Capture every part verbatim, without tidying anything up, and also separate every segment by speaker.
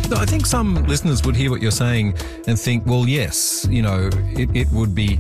Speaker 1: No, I think some listeners would hear what you're saying and think, well, yes, you know, it, it would be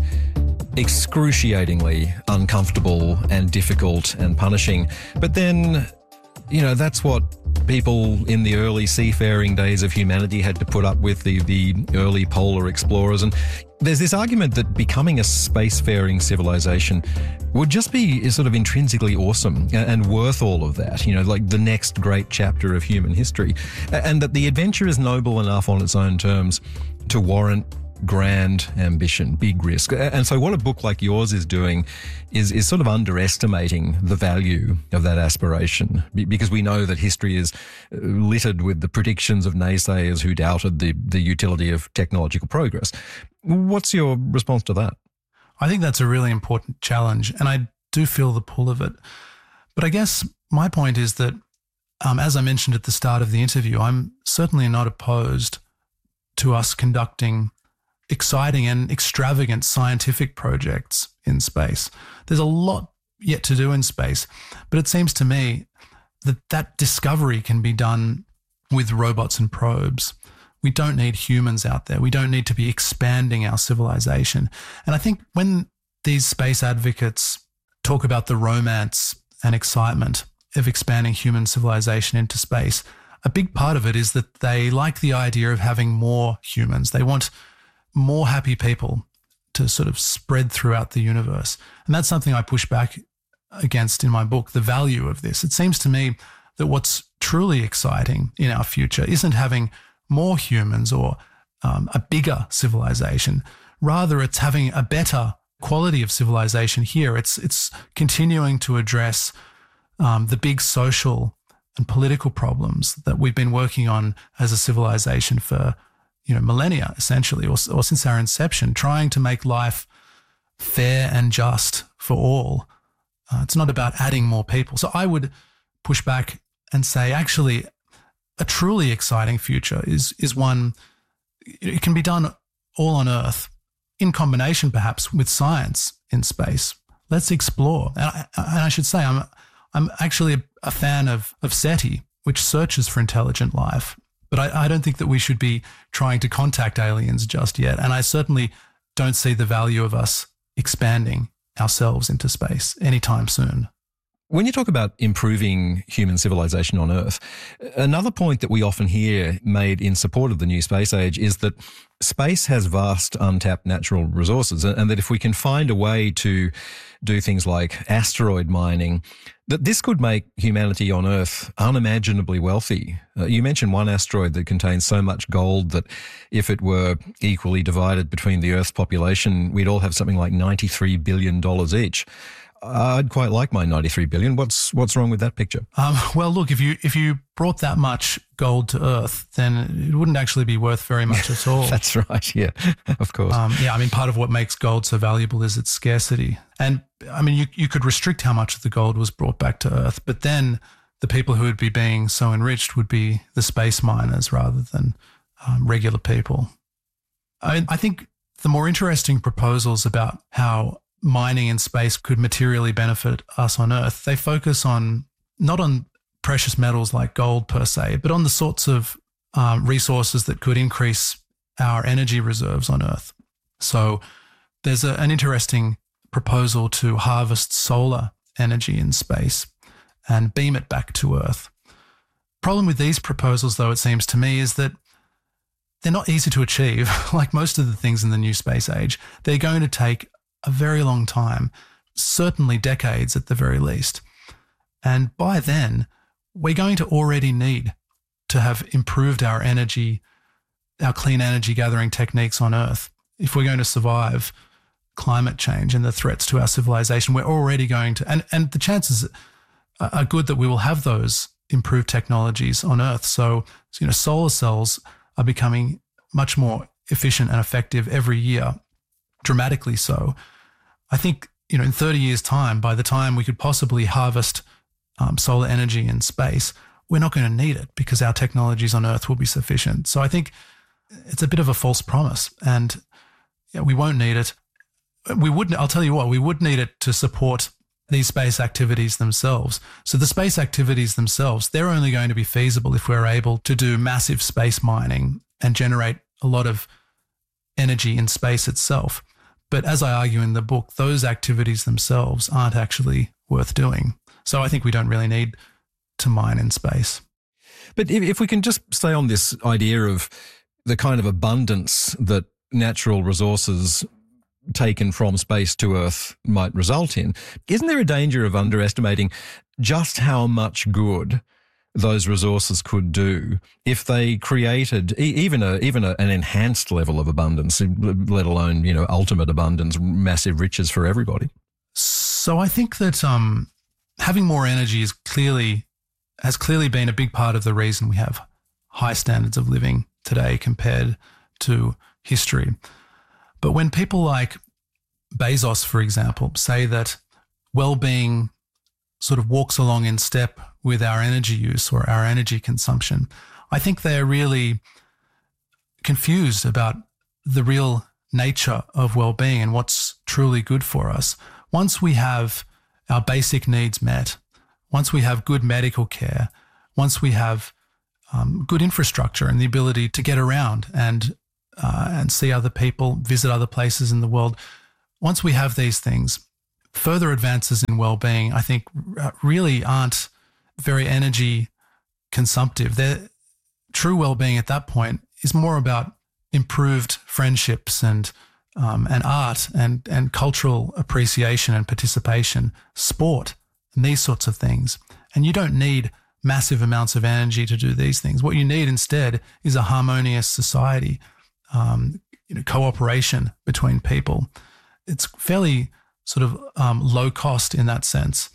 Speaker 1: excruciatingly uncomfortable and difficult and punishing. But then, you know, that's what people in the early seafaring days of humanity had to put up with, the, the early polar explorers. And there's this argument that becoming a spacefaring civilization would just be sort of intrinsically awesome and worth all of that, you know, like the next great chapter of human history. And that the adventure is noble enough on its own terms to warrant grand ambition, big risk. And so what a book like yours is doing is is sort of underestimating the value of that aspiration, because we know that history is littered with the predictions of naysayers who doubted the, the utility of technological progress. What's your response to that?
Speaker 2: I think that's a really important challenge, and I do feel the pull of it. But I guess my point is that, um, as I mentioned at the start of the interview, I'm certainly not opposed to us conducting exciting and extravagant scientific projects in space. There's a lot yet to do in space, but it seems to me that that discovery can be done with robots and probes. We don't need humans out there. We don't need to be expanding our civilization. And I think when these space advocates talk about the romance and excitement of expanding human civilization into space, a big part of it is that they like the idea of having more humans. They want more happy people to sort of spread throughout the universe. And that's something I push back against in my book, the value of this. It seems to me that what's truly exciting in our future isn't having more humans or um, a bigger civilization. Rather, it's having a better quality of civilization here. It's it's continuing to address um, the big social and political problems that we've been working on as a civilization for you know, millennia, essentially, or, or since our inception, trying to make life fair and just for all. Uh, it's not about adding more people. So I would push back and say, actually, a truly exciting future is is one, it can be done all on Earth, in combination perhaps with science in space. Let's explore. And I, and I should say, I'm I'm actually a, a fan of, of SETI, which searches for intelligent life. But I, I don't think that we should be trying to contact aliens just yet. And I certainly don't see the value of us expanding ourselves into space anytime soon.
Speaker 1: When you talk about improving human civilization on Earth, another point that we often hear made in support of the new space age is that space has vast untapped natural resources, and that if we can find a way to do things like asteroid mining, that this could make humanity on Earth unimaginably wealthy. Uh, you mentioned one asteroid that contains so much gold that if it were equally divided between the Earth's population, we'd all have something like ninety-three billion dollars each. I'd quite like my ninety-three billion. What's what's wrong with that picture?
Speaker 2: Um, well, look, if you if you brought that much gold to Earth, then it wouldn't actually be worth very much at all.
Speaker 1: That's right. Yeah, of course.
Speaker 2: Um, yeah, I mean, part of what makes gold so valuable is its scarcity. And I mean, you you could restrict how much of the gold was brought back to Earth, but then the people who would be being so enriched would be the space miners rather than um, regular people. I, I think the more interesting proposals about how mining in space could materially benefit us on Earth, they focus on not on precious metals like gold per se, but on the sorts of um, resources that could increase our energy reserves on Earth. So there's a, an interesting proposal to harvest solar energy in space and beam it back to Earth. Problem with these proposals, though, it seems to me, is that they're not easy to achieve. Like most of the things in the new space age, they're going to take a very long time, certainly decades at the very least. And by then, we're going to already need to have improved our energy, our clean energy gathering techniques on Earth. If we're going to survive climate change and the threats to our civilization, we're already going to, and, and the chances are good that we will have those improved technologies on Earth. So, you know, solar cells are becoming much more efficient and effective every year, dramatically so. I think, you know, in thirty years' time, by the time we could possibly harvest um, solar energy in space, we're not going to need it because our technologies on Earth will be sufficient. So I think it's a bit of a false promise, and yeah, we won't need it. We would, I'll tell you what, we would need it to support these space activities themselves. So the space activities themselves, they're only going to be feasible if we're able to do massive space mining and generate a lot of energy in space itself. But as I argue in the book, those activities themselves aren't actually worth doing. So I think we don't really need to mine in space.
Speaker 1: But if, if we can just stay on this idea of the kind of abundance that natural resources taken from space to Earth might result in, isn't there a danger of underestimating just how much good those resources could do if they created e- even a even a, an enhanced level of abundance, let alone, you know, ultimate abundance, massive riches for everybody?
Speaker 2: So I think that um, having more energy is clearly has clearly been a big part of the reason we have high standards of living today compared to history. But when people like Bezos, for example, say that well-being sort of walks along in step with our energy use or our energy consumption, I think they're really confused about the real nature of well-being and what's truly good for us. Once we have our basic needs met, once we have good medical care, once we have um, good infrastructure and the ability to get around and uh, and see other people, visit other places in the world, once we have these things, further advances in well-being, I think, really aren't very energy consumptive. Their true well-being at that point is more about improved friendships and um, and art and and cultural appreciation and participation, sport, and these sorts of things. And you don't need massive amounts of energy to do these things. What you need instead is a harmonious society, um, you know, cooperation between people. It's fairly sort of um, low cost in that sense.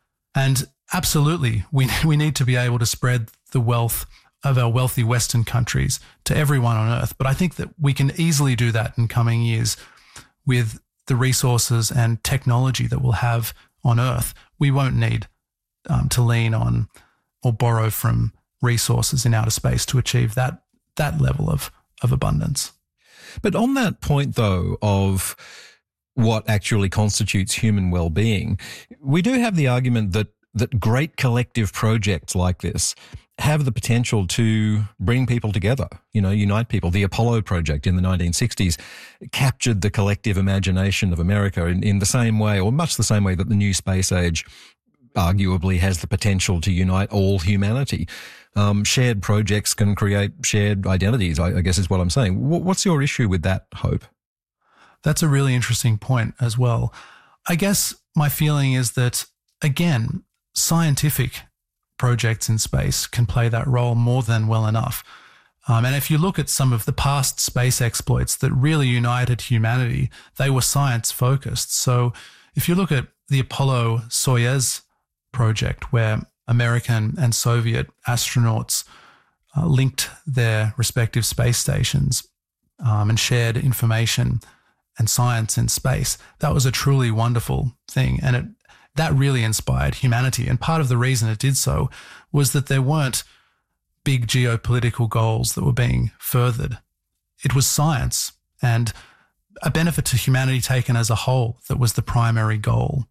Speaker 2: And absolutely, we we need to be able to spread the wealth of our wealthy Western countries to everyone on Earth. But I think that we can easily do that in coming years with the resources and technology that we'll have on Earth. We won't need um, to lean on or borrow from resources in outer space to achieve that that level of, of abundance.
Speaker 1: But on that point, though, of what actually constitutes human well-being, we do have the argument that that great collective projects like this have the potential to bring people together, you know, unite people. The Apollo project in the nineteen sixties captured the collective imagination of America in, in the same way, or much the same way that the new space age arguably has the potential to unite all humanity. Um, shared projects can create shared identities, I, I guess is what I'm saying. W- what's your issue with that hope?
Speaker 2: That's a really interesting point as well. I guess my feeling is that, again, scientific projects in space can play that role more than well enough. Um, and if you look at some of the past space exploits that really united humanity, they were science-focused. So if you look at the Apollo-Soyuz project, where American and Soviet astronauts uh, linked their respective space stations um, and shared information and science in space, that was a truly wonderful thing. And it that really inspired humanity. And part of the reason it did so was that there weren't big geopolitical goals that were being furthered. It was science and a benefit to humanity taken as a whole that was the primary goal.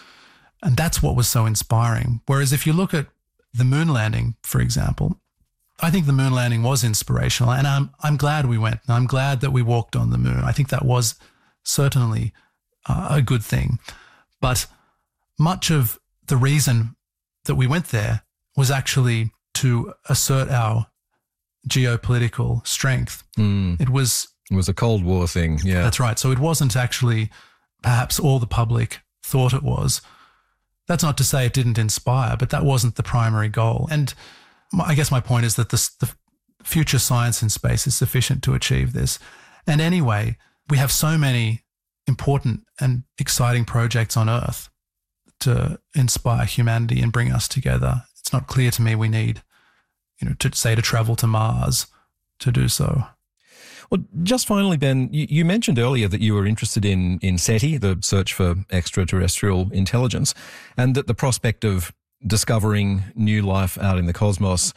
Speaker 2: And that's what was so inspiring. Whereas if you look at the moon landing, for example, I think the moon landing was inspirational, and I'm I'm glad we went. And I'm glad that we walked on the moon. I think that was certainly uh, a good thing. But much of the reason that we went there was actually to assert our geopolitical strength.
Speaker 1: Mm.
Speaker 2: It was
Speaker 1: It was a Cold War thing, yeah.
Speaker 2: That's right. So it wasn't actually perhaps all the public thought it was. That's not to say it didn't inspire, but that wasn't the primary goal. And I guess my point is that this, the future science in space is sufficient to achieve this. And anyway, we have so many important and exciting projects on Earth to inspire humanity and bring us together. It's not clear to me we need, you know, to say to travel to Mars to do so.
Speaker 1: Well, just finally, Ben, you, you mentioned earlier that you were interested in, in SETI, the search for extraterrestrial intelligence, and that the prospect of discovering new life out in the cosmos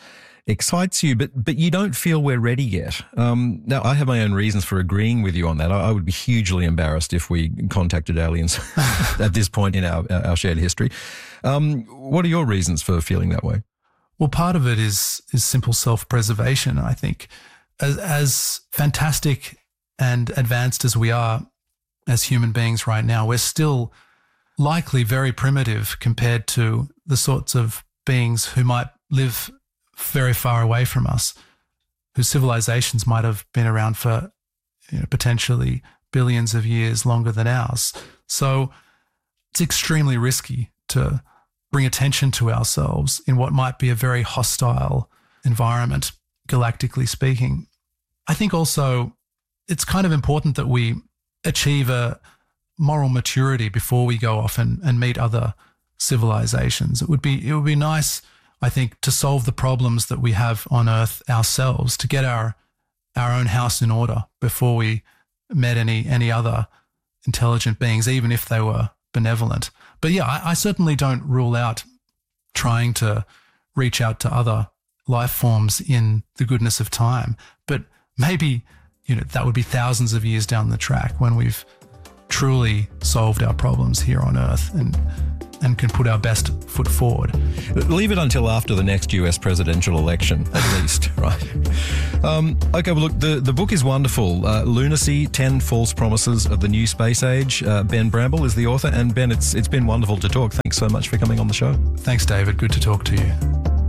Speaker 1: excites you, but but you don't feel we're ready yet. Um, now, I have my own reasons for agreeing with you on that. I, I would be hugely embarrassed if we contacted aliens at this point in our, our shared history. Um, what are your reasons for feeling that way?
Speaker 2: Well, part of it is is simple self-preservation, I think. As, as fantastic and advanced as we are as human beings right now, we're still likely very primitive compared to the sorts of beings who might live very far away from us, whose civilizations might have been around for, you know, potentially billions of years longer than ours. So it's extremely risky to bring attention to ourselves in what might be a very hostile environment, galactically speaking. I think also it's kind of important that we achieve a moral maturity before we go off and, and meet other civilizations. It would be it would be nice, I think, to solve the problems that we have on Earth ourselves, to get our our own house in order before we met any any other intelligent beings, even if they were benevolent. But yeah, I, I certainly don't rule out trying to reach out to other life forms in the goodness of time. But maybe, you know, that would be thousands of years down the track when we've truly solved our problems here on Earth and and can put our best foot forward.
Speaker 1: Leave it until after the next U S presidential election, at least, right? Um, okay, well, look, the, the book is wonderful. Uh, Lunacy, ten False Promises of the New Space Age. Uh, Ben Bramble is the author. And Ben, it's it's been wonderful to talk. Thanks so much for coming on the show.
Speaker 2: Thanks, David. Good to talk to you.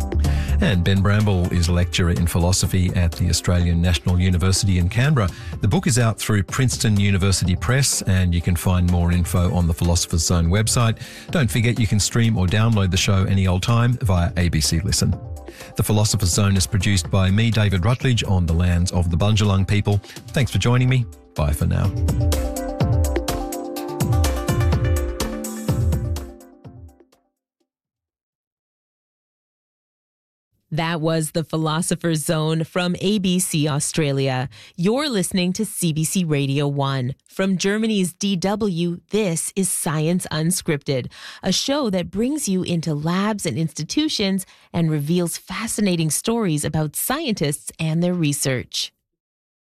Speaker 1: And Ben Bramble is a lecturer in philosophy at the Australian National University in Canberra. The book is out through Princeton University Press, and you can find more info on the Philosopher's Zone website. Don't forget you can stream or download the show any old time via A B C Listen. The Philosopher's Zone is produced by me, David Rutledge, on the lands of the Bundjalung people. Thanks for joining me. Bye for now.
Speaker 3: That was The Philosopher's Zone from A B C Australia. You're listening to C B C Radio one. From Germany's D W, this is Science Unscripted, a show that brings you into labs and institutions and reveals fascinating stories about scientists and their research.